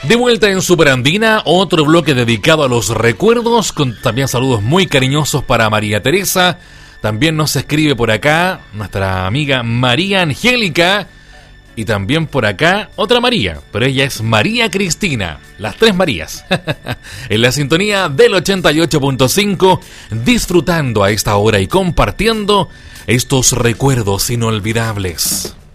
De vuelta en Superandina, otro bloque dedicado a los recuerdos, con también saludos muy cariñosos para María Teresa. También nos escribe por acá nuestra amiga María Angélica. Y también por acá otra María, pero ella es María Cristina, las tres Marías. En la sintonía del 88.5, disfrutando a esta hora y compartiendo estos recuerdos inolvidables.